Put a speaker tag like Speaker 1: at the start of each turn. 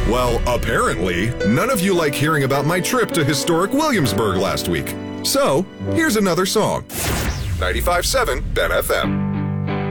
Speaker 1: Well, apparently, none of you like hearing about my trip to historic Williamsburg last week. So, here's another song. 95.7 Ben FM.